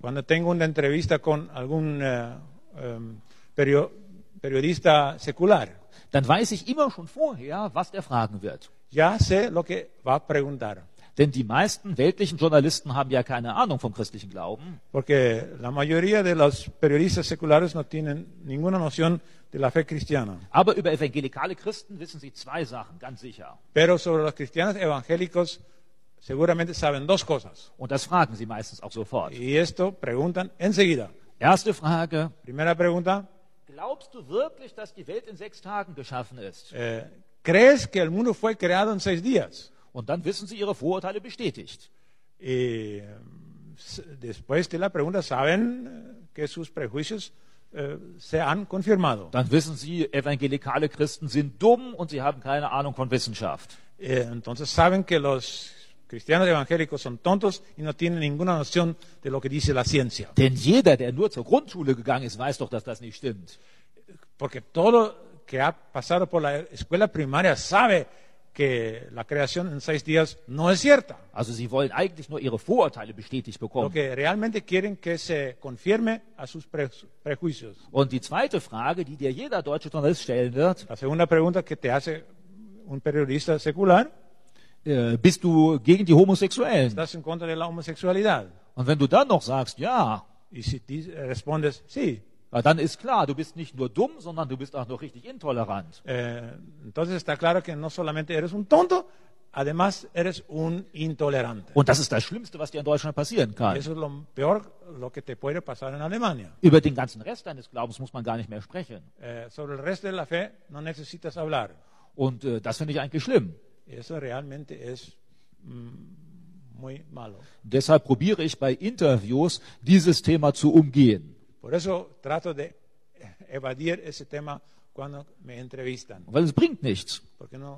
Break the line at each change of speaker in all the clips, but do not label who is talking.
Cuando tengo una entrevista con algún periodista secular,
dann weiß ich immer schon vorher, was der fragen wird.
ya sé lo que va a preguntar.
Denn die meisten weltlichen Journalisten haben ja keine Ahnung vom christlichen Glauben.
Porque la mayoría de los periodistas seculares no tienen ninguna noción de la fe cristiana.
Aber über evangelikale Christen wissen sie zwei Sachen, ganz sicher.
Pero sobre los cristianos evangélicos seguramente saben dos cosas.
Und das fragen sie meistens auch sofort.
Y esto preguntan enseguida.
Erste Frage:
Primera pregunta,
Glaubst du wirklich, dass die Welt in 6 Tagen geschaffen ist?
¿crees que el mundo fue creado en 6 días?
Und dann wissen sie ihre Vorurteile bestätigt.
Y después de la pregunta saben que sus prejuicios se han confirmado.
Dann wissen sie, evangelikale Christen sind dumm und sie haben keine Ahnung von Wissenschaft.
Entonces saben que los cristianos evangélicos son tontos y no tienen ninguna noción de lo que dice la ciencia.
Denn jeder, der nur zur Grundschule gegangen ist, weiß doch, dass das nicht stimmt.
Porque todo que ha pasado por la escuela primaria sabe que la creación en 6 días no es cierta.
Also sie wollen eigentlich nur ihre Vorurteile bestätigt
Lo
bekommen.
que realmente quieren que se confirme a sus prejuicios.
Und die zweite Frage, die dir jeder deutsche Journalist stellen wird:
La segunda pregunta que te hace un periodista secular,
Bist du gegen die Homosexuellen?
¿estás en contra de la homosexualidad?
Und wenn du dann noch sagst, ja,
Y si respondes sí,
dann ist klar, du bist nicht nur dumm, sondern du bist auch noch richtig intolerant.
entonces está claro que no solamente eres un tonto, además eres un intolerante.
Und das ist das Schlimmste, was dir in Deutschland passieren kann.
Eso es lo peor, lo que te puede pasar en Alemania.
Über den ganzen Rest deines Glaubens muss man gar nicht mehr sprechen.
Sobre el resto de la fe no necesitas hablar.
Und das finde ich eigentlich schlimm.
Eso realmente es muy malo.
Deshalb probiere ich bei Interviews, dieses Thema zu umgehen.
Por eso trato de evadir ese tema cuando me entrevistan.
Weil es bringt nichts.
Porque no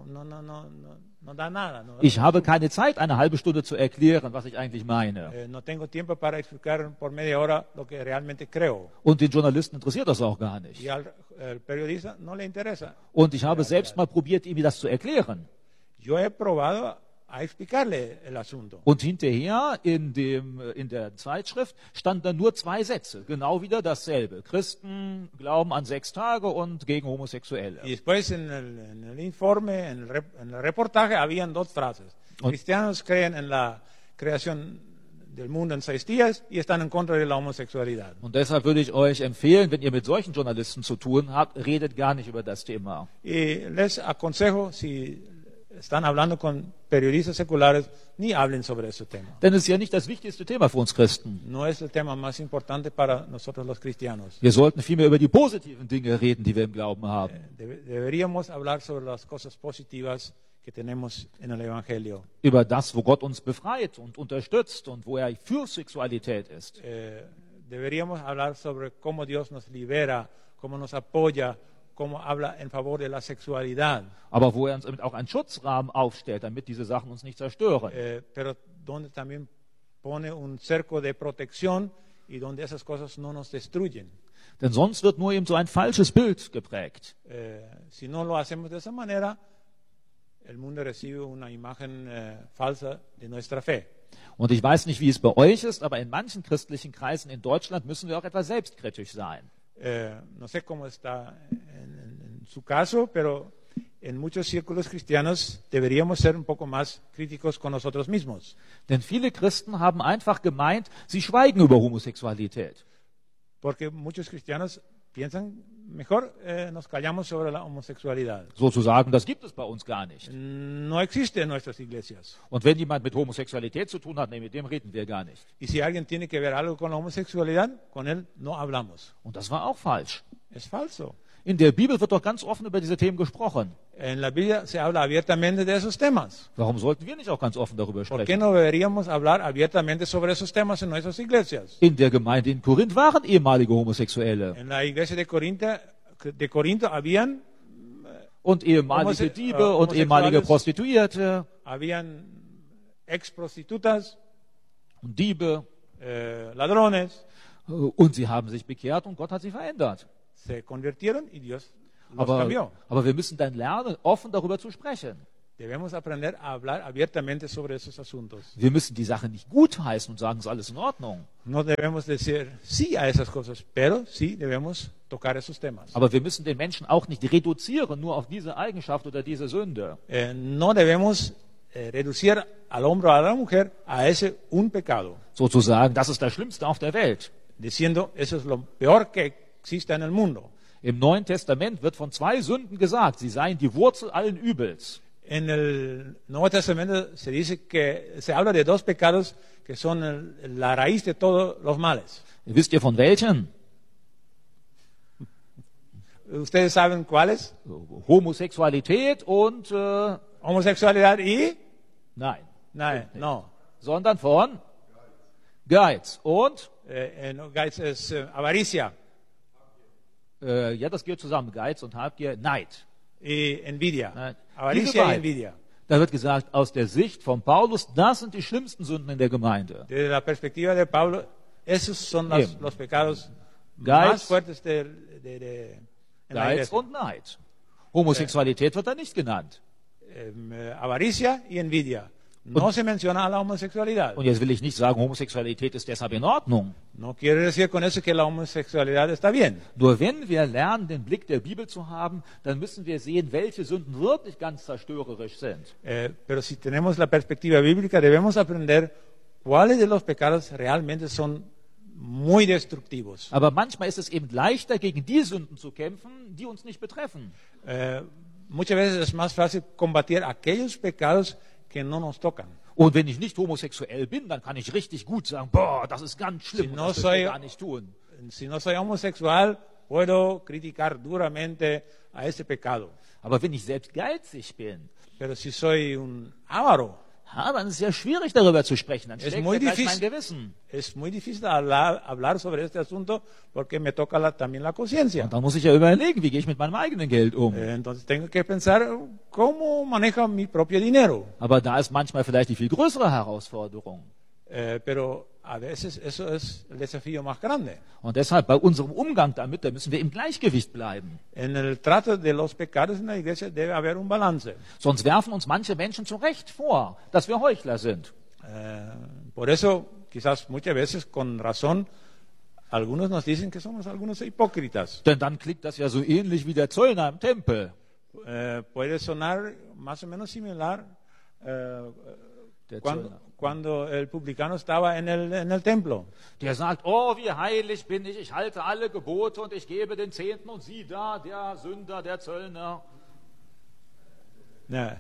da nada.
Ich habe keine Zeit, eine halbe Stunde zu erklären, was ich eigentlich meine.
No tengo tiempo para explicar por media hora lo que realmente creo.
Und den Journalisten interessiert das auch gar nicht.
Y al periodista no le interesa.
Und ich habe selbst mal probiert, ihm das zu erklären.
Yo he probado a explicarle el asunto.
Und hinterher in der Zeitschrift standen dann nur 2 Sätze, genau wieder dasselbe. Christen glauben an 6 Tage und gegen Homosexuelle.
Y después en el informe, en el reportaje, habían 2 frases. Cristianos creen en la creación del mundo en 6 días y están en contra de la homosexualidad.
Und deshalb würde ich euch empfehlen, wenn ihr mit solchen Journalisten zu tun habt, redet gar nicht über das Thema.
Y les aconsejo, si están hablando con periodistas seculares, ni hablen sobre ese tema.
Denn es ist ja nicht das wichtigste Thema für uns Christen.
No es el tema más importante para nosotros los cristianos.
Wir sollten vielmehr über die positiven Dinge reden, die wir im Glauben haben.
Deberíamos hablar sobre las cosas positivas que tenemos en el Evangelio.
Über das, wo Gott uns befreit und unterstützt und wo er für Sexualität ist.
Deberíamos hablar sobre cómo Dios nos libera, cómo nos apoya, cómo habla en favor de la sexualidad.
Aber wo er uns auch einen Schutzrahmen aufstellt, damit diese Sachen uns nicht zerstören.
Pero donde también pone un cerco de protección y donde esas cosas no nos destruyen.
Denn sonst wird nur eben so ein falsches Bild geprägt.
Si no lo hacemos de esa manera, el mundo recibe una imagen falsa de nuestra fe.
Und ich weiß nicht, wie es bei euch ist, aber in manchen christlichen Kreisen in Deutschland müssen wir auch etwas selbstkritisch sein.
No sé cómo está en su caso, pero en muchos círculos cristianos deberíamos ser un poco más críticos con nosotros mismos.
Denn viele Christen haben einfach gemeint, sie schweigen über Homosexualität.
Porque muchos cristianos piensan, mejor nos callamos sobre la homosexualidad.
Sozusagen, das gibt es bei uns gar nicht.
No existe en nuestras iglesias.
Und wenn jemand mit Homosexualität zu tun hat, nee, mit dem reden wir gar nicht.
Y si alguien tiene que ver algo con la homosexualidad, con él no hablamos.
Und das war auch falsch.
Es falso.
In der Bibel wird doch ganz offen über diese Themen gesprochen.
En la Biblia se habla abiertamente de esos temas.
Warum sollten wir nicht auch ganz offen darüber
¿Por qué
sprechen?
no deberíamos hablar abiertamente sobre esos temas en nuestras iglesias?
In der Gemeinde in Korinth waren ehemalige Homosexuelle
En la iglesia de Corinto habían
und ehemalige Diebe und
Homosexuales.
ehemalige Prostituierte
ex prostitutas,
und Diebe
ladrones,
und sie haben sich bekehrt und Gott hat sie verändert.
se convirtieron y Dios los cambió.
Aber wir müssen dann lernen, offen darüber zu sprechen.
debemos aprender a hablar abiertamente sobre esos asuntos.
Wir müssen die Sache nicht gutheißen und sagen, es ist alles in Ordnung.
No debemos decir sí a esas cosas, pero sí debemos tocar esos temas.
Aber wir müssen den Menschen auch nicht reduzieren, nur auf diese Eigenschaft oder diese Sünde.
No debemos reducir al hombre o a la mujer a ese un pecado,
Sozusagen, das ist das Schlimmste auf der Welt.
diciendo eso es lo peor que existe en el mundo.
Im Neuen Testament wird von 2 Sünden gesagt, sie seien die Wurzel allen Übels.
En el Nuevo Testamento se dice que se habla de 2 pecados que son la raíz de todos los males.
Wisst ihr von welchen?
¿Ustedes saben cuáles?
Homosexualität und
Homosexualidad y
nein,
no.
sondern von Geiz und
No, Geiz es avaricia
ja, das gehört zusammen, Geiz und Habgier, Neid.
y envidia.
Nein.
Avaricia
Diese
y
beiden.
envidia.
Da wird gesagt, aus der Sicht von Paulus, das sind die schlimmsten Sünden in der Gemeinde.
Desde la perspectiva de Pablo, esos son
Bien.
los pecados
Geiz.
más fuertes en la
Geiz
iglesia.
und Neid. Homosexualität wird da nicht genannt.
Avaricia y envidia. No se menciona a la homosexualidad.
Und jetzt will ich nicht sagen, Homosexualität ist deshalb in Ordnung.
No quiere decir con eso que la homosexualidad está bien.
Nur wenn wir lernen, den Blick der Bibel zu haben, dann müssen wir sehen, welche Sünden wirklich ganz zerstörerisch sind.
Pero si tenemos la perspectiva bíblica, debemos aprender cuáles de los pecados realmente son muy destructivos.
Aber manchmal ist es eben leichter, gegen die Sünden zu kämpfen, die uns nicht betreffen.
Muchas veces es más fácil combatir aquellos pecados que no nos tocan.
Und wenn ich nicht homosexuell bin, dann kann ich richtig gut sagen, boah, das ist ganz schlimm,
Si
und
no
das dürfen wir
soy-
gar nicht tun.
Si no soy homosexual, puedo criticar duramente a ese pecado.
Aber wenn ich selbst geizig bin,
Pero si soy un avaro,
dann ist es ja schwierig, darüber zu sprechen. Dann
Es
schlägt
muy
mir gleich mein
difícil.
Gewissen.
es muy difícil hablar sobre este asunto porque me toca también la conciencia.
Und dann muss ich ja überlegen, wie gehe ich mit meinem eigenen Geld um.
Entonces tengo que pensar cómo manejo mi propio dinero.
Aber da ist manchmal vielleicht die viel größere Herausforderung.
Pero a veces eso es el desafío más grande.
Und deshalb bei unserem Umgang damit, da müssen wir im Gleichgewicht bleiben.
En el trato de los pecados en la iglesia debe haber un balance.
Sonst werfen uns manche Menschen zu Recht vor, dass wir Heuchler sind.
Por eso, quizás muchas veces con razón, algunos nos dicen que somos algunos hipócritas.
Denn dann klingt das ja so ähnlich wie der Zöllner im Tempel.
Puede sonar más o menos similar
Der
cuando,
Zöllner.
cuando el publicano estaba en el templo.
Der sagt, oh, wie heilig bin ich halte alle Gebote und ich gebe den Zehnten und sieh da, der Sünder, der Zöllner.
Ya.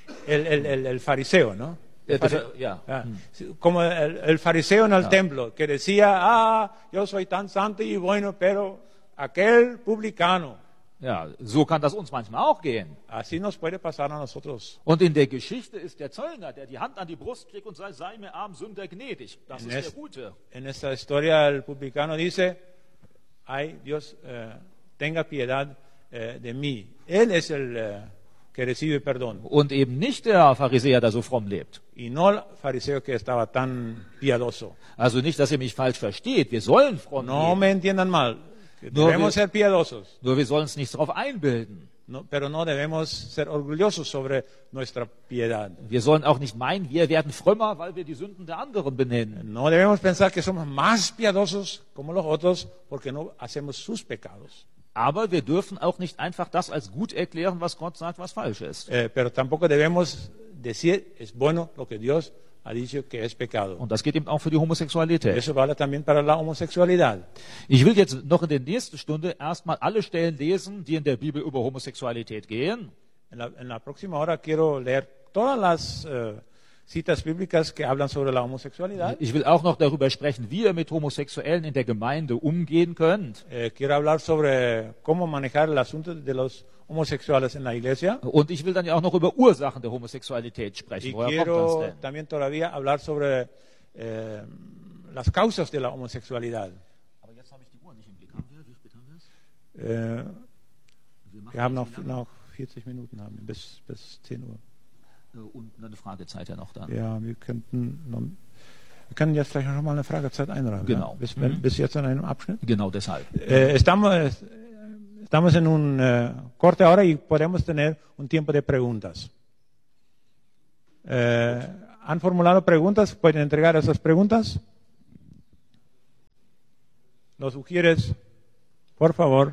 El fariseo, ¿no?
Ja.
Ah, como el fariseo en el templo, que decía, yo soy tan santo y bueno, pero aquel publicano.
Ja, so kann das uns manchmal auch gehen.
Así nos puede pasar a nosotros.
Und in der Geschichte ist der Zöllner, der die Hand an die Brust kriegt und sagt, sei mir arm Sünder gnädig. Das ist der Gute.
En esta historia el publicano dice, ay Dios, tenga piedad de mí. Él es el que recibe perdón.
Und eben nicht der Pharisäer, der so fromm lebt.
Y no el fariseo que estaba tan piadoso.
Also nicht, dass ihr mich falsch versteht. Wir sollen fromm
No
leben.
me entiendan mal.
No,
Debemos ser piadosos,
Nur wir sollen uns nicht darauf einbilden.
pero no debemos ser orgullosos sobre nuestra piedad.
Wir sollen auch nicht meinen, wir werden frömmer, weil wir die Sünden der anderen benennen.
No debemos pensar que somos más piadosos como los otros porque no hacemos sus pecados.
Aber wir dürfen auch nicht einfach das als gut erklären, was Gott sagt, was falsch ist.
Pero tampoco debemos decir es bueno lo que Dios ha dicho que es pecado.
Und das geht eben auch für die Homosexualität.
Eso vale también para la homosexualidad.
Ich will jetzt noch in der nächsten Stunde erstmal alle Stellen lesen, die in der Bibel über Homosexualität gehen.
En la próxima hora quiero leer todas las citas bíblicas que hablan sobre la homosexualidad.
Ich will auch noch darüber sprechen, wie ihr mit Homosexuellen in der Gemeinde umgehen könnt.
Quiero hablar sobre cómo manejar el asunto de los homosexuales en la iglesia.
Und ich will dann ja auch noch über Ursachen der Homosexualität sprechen.
Y
Woher kommt das
quiero
denn?
también todavía hablar sobre las causas de la homosexualidad.
Aber jetzt habe ich die Uhr nicht im Blick. Wie spät haben wir es?
Wir haben noch 40 Minuten bis 10 Uhr.
Und eine Fragezeit ja noch dann.
Ja, wir können jetzt vielleicht noch mal eine Fragezeit einräumen.
Genau.
Ja? Bis jetzt in einem Abschnitt.
Genau deshalb.
Estamos en un corte ahora y podemos tener un tiempo de preguntas. ¿Han formulado preguntas? ¿Pueden entregar esas preguntas? Los sugieres, por favor.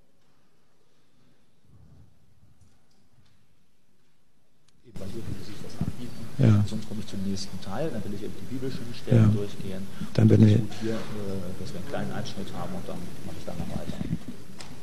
Ja. Sonst komme ich zum nächsten Teil, dann will ich eben die biblischen Stellen durchgehen.
Dann werden wir
hier, dass wir einen kleinen Einschnitt haben und dann mache ich dann noch weiter.